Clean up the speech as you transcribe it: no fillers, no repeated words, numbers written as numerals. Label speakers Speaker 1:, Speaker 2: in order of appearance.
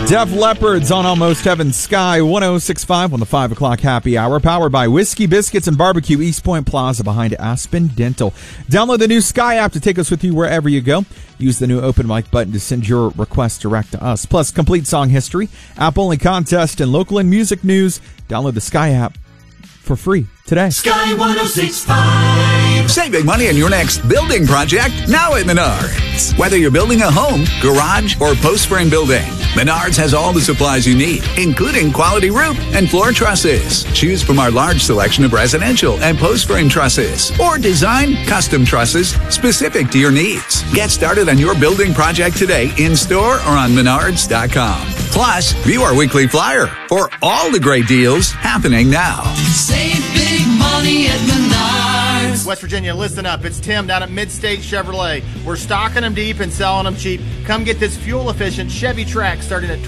Speaker 1: Def Leppard's on Almost Heaven Sky, 106.5 on the 5 o'clock happy hour, powered by Whiskey Biscuits and Barbecue, East Point Plaza behind Aspen Dental. Download the new Sky app to take us with you wherever you go. Use the new open mic button to send your request direct to us. Plus, complete song history, app-only contest, and local and music news. Download the Sky app for free today.
Speaker 2: Sky 106.5.
Speaker 3: Save big money on your next building project now at Menards. Whether you're building a home, garage, or post frame building, Menards has all the supplies you need, including quality roof and floor trusses. Choose from our large selection of residential and post frame trusses, or design custom trusses specific to your needs. Get started on your building project today in store or on Menards.com. Plus, view our weekly flyer for all the great deals happening now.
Speaker 2: Save big money at Menards.
Speaker 4: West Virginia, listen up. It's Tim down at Midstate Chevrolet. We're stocking them deep and selling them cheap. Come get this fuel-efficient Chevy Trax starting at